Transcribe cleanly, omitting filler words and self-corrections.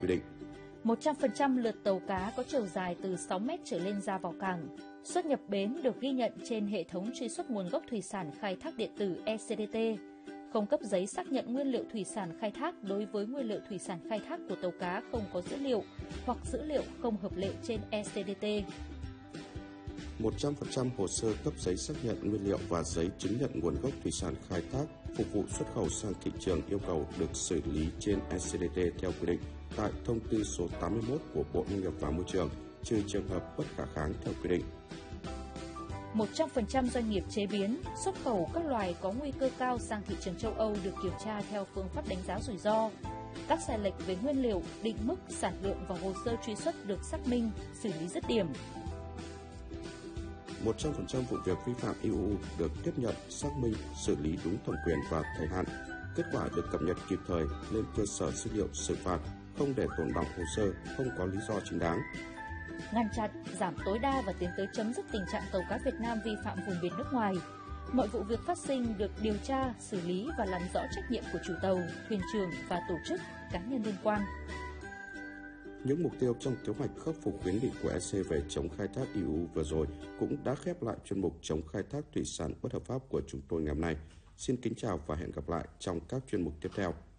quy định. 100% lượt tàu cá có chiều dài từ 6 mét trở lên ra vào cảng, xuất nhập bến được ghi nhận trên hệ thống truy xuất nguồn gốc thủy sản khai thác điện tử ECDT, không cấp giấy xác nhận nguyên liệu thủy sản khai thác đối với nguyên liệu thủy sản khai thác của tàu cá không có dữ liệu hoặc dữ liệu không hợp lệ trên ECDT. 100% hồ sơ cấp giấy xác nhận nguyên liệu và giấy chứng nhận nguồn gốc thủy sản khai thác phục vụ xuất khẩu sang thị trường yêu cầu được xử lý trên ECDT theo quy định tại thông tư số 81 của Bộ Nông nghiệp và Môi trường, trừ trường hợp bất khả kháng theo quy định. 100% doanh nghiệp chế biến, xuất khẩu các loài có nguy cơ cao sang thị trường châu Âu được kiểm tra theo phương pháp đánh giá rủi ro. Các sai lệch về nguyên liệu, định mức, sản lượng và hồ sơ truy xuất được xác minh, xử lý dứt điểm. 100% vụ việc vi phạm EU được tiếp nhận, xác minh, xử lý đúng thẩm quyền và thời hạn. Kết quả được cập nhật kịp thời lên cơ sở dữ liệu xử phạt, không để tồn đọng hồ sơ, không có lý do chính đáng. Ngăn chặn, giảm tối đa và tiến tới chấm dứt tình trạng tàu cá Việt Nam vi phạm vùng biển nước ngoài. Mọi vụ việc phát sinh được điều tra, xử lý và làm rõ trách nhiệm của chủ tàu, thuyền trưởng và tổ chức, cá nhân liên quan. Những mục tiêu trong kế hoạch khắc phục khuyến nghị của EC về chống khai thác EU vừa rồi cũng đã khép lại chuyên mục chống khai thác thủy sản bất hợp pháp của chúng tôi ngày hôm nay. Xin kính chào và hẹn gặp lại trong các chuyên mục tiếp theo.